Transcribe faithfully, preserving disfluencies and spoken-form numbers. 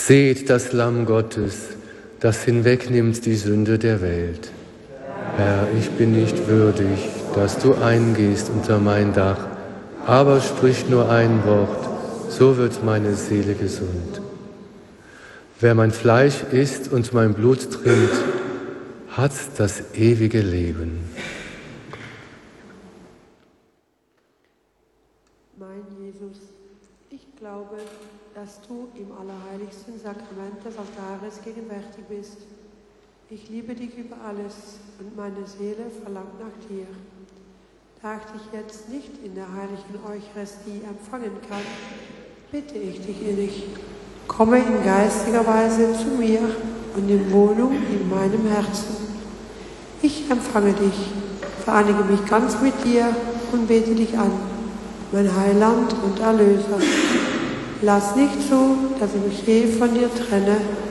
Seht das Lamm Gottes, das hinwegnimmt die Sünde der Welt. Herr, ich bin nicht würdig, dass du eingehst unter mein Dach, aber sprich nur ein Wort, so wird meine Seele gesund. Wer mein Fleisch isst und mein Blut trinkt, hat das ewige Leben. Mein Jesus, ich glaube, dass du im allerheiligsten Sakrament des Altares gegenwärtig bist. Ich liebe dich über alles und meine Seele verlangt nach dir. Da ich dich jetzt nicht in der heiligen Eucharistie empfangen kann, bitte ich dich innig, komme in geistiger Weise zu mir und nimm Wohnung in meinem Herzen. Ich empfange dich, vereinige mich ganz mit dir und bete dich an, mein Heiland und Erlöser. Lass nicht zu, dass ich mich je von dir trenne,